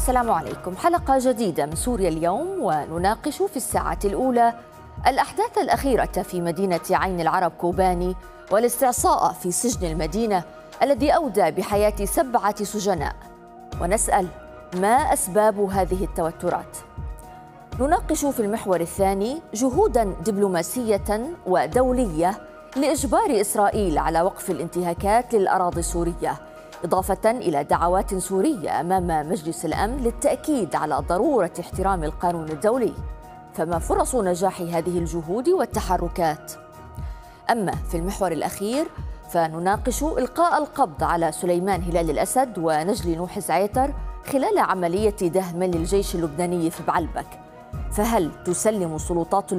السلام عليكم. حلقة جديدة من سوريا اليوم، ونناقش في الساعة الأولى الأحداث الأخيرة في مدينة عين العرب كوباني والاستعصاء في سجن المدينة الذي أودى بحياة 7 سجناء، ونسأل ما أسباب هذه التوترات. نناقش في المحور الثاني جهوداً دبلوماسية ودولية لإجبار إسرائيل على وقف الانتهاكات للأراضي السورية، إضافة إلى دعوات سورية أمام مجلس الأمن للتأكيد على ضرورة احترام القانون الدولي. فما فرص نجاح هذه الجهود والتحركات؟ أما في المحور الأخير فنناقش إلقاء القبض على سليمان هلال الأسد ونجلي نوح زعيتر خلال عملية دهم للجيش اللبناني في بعلبك، فهل تسلم السلطات